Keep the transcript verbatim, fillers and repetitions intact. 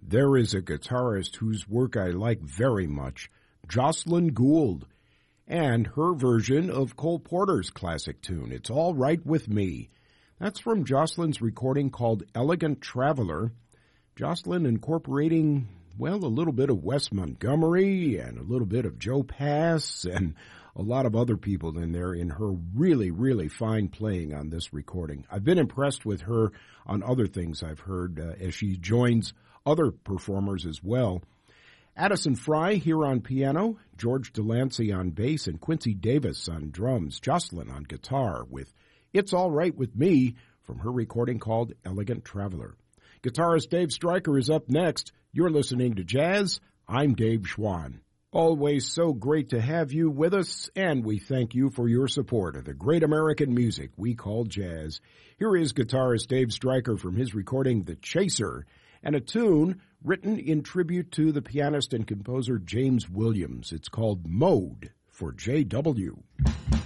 there is a guitarist whose work I like very much, Jocelyn Gould, and her version of Cole Porter's classic tune, It's All Right With Me. That's from Jocelyn's recording called Elegant Traveler. Jocelyn incorporating, well, a little bit of Wes Montgomery and a little bit of Joe Pass and a lot of other people in there in her really, really fine playing on this recording. I've been impressed with her on other things I've heard uh, as she joins other performers as well. Addison Fry here on piano, George Delancey on bass, and Quincy Davis on drums, Jocelyn on guitar with It's All Right With Me from her recording called Elegant Traveler. Guitarist Dave Stryker is up next. You're listening to Jazz. I'm Dave Schwann. Always so great to have you with us, and we thank you for your support of the great American music we call jazz. Here is guitarist Dave Stryker from his recording The Chaser, and a tune written in tribute to the pianist and composer James Williams. It's called Mode for J W.